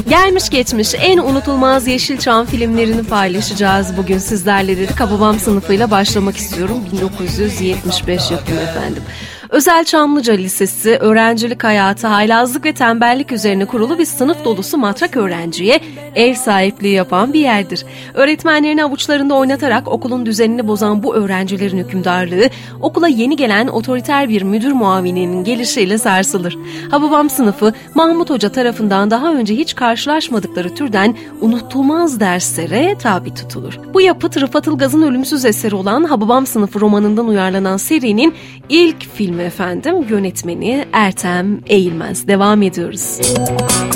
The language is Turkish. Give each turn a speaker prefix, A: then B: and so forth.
A: Gelmiş geçmiş en unutulmaz Yeşilçam filmlerini paylaşacağız bugün sizlerle dedik. Hababam sınıfıyla başlamak istiyorum. 1975 yapımı efendim. Özel Çamlıca Lisesi, öğrencilik hayatı, haylazlık ve tembellik üzerine kurulu bir sınıf dolusu matrak öğrenciye ev sahipliği yapan bir yerdir. Öğretmenlerini avuçlarında oynatarak okulun düzenini bozan bu öğrencilerin hükümdarlığı, okula yeni gelen otoriter bir müdür muavininin gelişiyle sarsılır. Hababam sınıfı, Mahmut Hoca tarafından daha önce hiç karşılaşmadıkları türden unutulmaz derslere tabi tutulur. Bu yapıt Rıfat Ilgaz'ın ölümsüz eseri olan Hababam sınıfı romanından uyarlanan serinin ilk filmi efendim, yönetmeni Ertem Eğilmez. Devam ediyoruz.